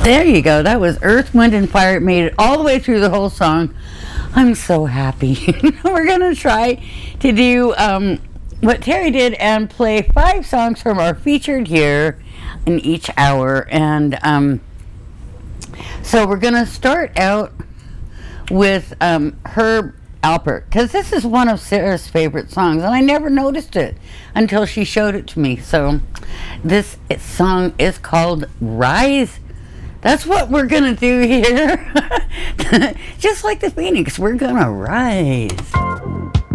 There you go. That was Earth, Wind, and Fire. It made it all the way through the whole song. I'm so happy. We're going to try to do what Terry did and play 5 songs from our featured here in each hour. And so we're going to start out with Herb Alpert, because this is one of Sarah's favorite songs, and I never noticed it until she showed it to me. So this song is called Rise. That's what we're gonna do here. Just like the Phoenix, we're gonna rise.